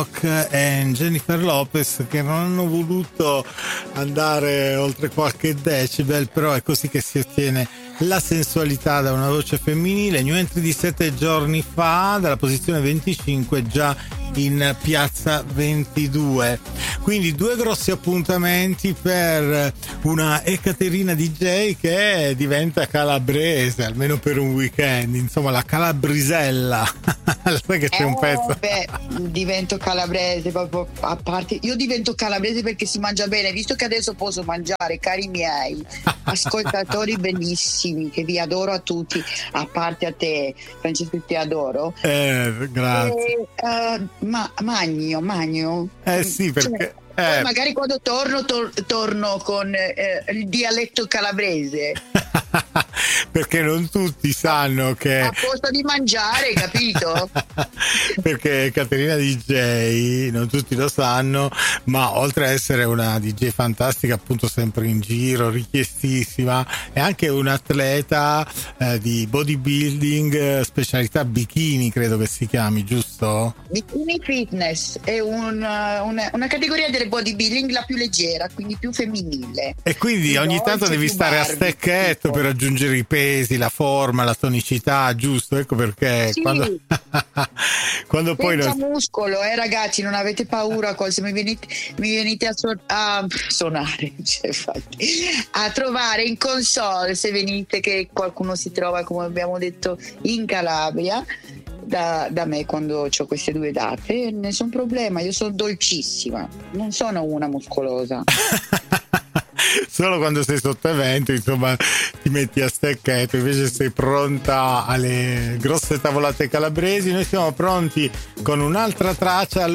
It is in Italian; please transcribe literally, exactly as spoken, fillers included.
e Jennifer Lopez, che non hanno voluto andare oltre qualche decibel, però è così che si ottiene la sensualità da una voce femminile. New entry di sette giorni fa, dalla posizione venticinque, già in piazza ventidue. Quindi due grossi appuntamenti per una Ekaterina D J che diventa calabrese, almeno per un weekend, insomma la calabrisella. Sai che c'è eh, un pezzo? Beh, divento calabrese proprio, a parte, io divento calabrese perché si mangia bene, visto che adesso posso mangiare, cari miei ascoltatori bellissimi, che vi adoro a tutti, a parte a te, Francesco, ti adoro. Eh, grazie. E, uh, ma magno, magno. Eh sì, perché... Cioè, eh. magari quando torno, tor- torno con eh, il dialetto calabrese. Perché non tutti sanno che a posto di mangiare, capito? Perché Caterina D J non tutti lo sanno, ma oltre a essere una D J fantastica, appunto sempre in giro, richiestissima, è anche un atleta eh, di bodybuilding, specialità bikini, credo che si chiami, giusto? Bikini fitness è un, una, una categoria del bodybuilding la più leggera, quindi più femminile. E quindi ogni Dolce, tanto devi stare Barbie, a stecchetto tipo. per raggiungere i pesi, la forma, la tonicità, giusto? Ecco perché Sì. quando, quando poi senza non... muscolo, eh ragazzi, non avete paura se mi venite, mi venite a, suon- a suonare, cioè, infatti, a trovare in console, se venite che qualcuno si trova, come abbiamo detto, in Calabria da, da me quando ho queste due date, nessun problema, io sono dolcissima, non sono una muscolosa. Solo quando sei sotto evento, insomma, ti metti a stecchetto, invece sei pronta alle grosse tavolate calabresi. Noi siamo pronti con un'altra traccia.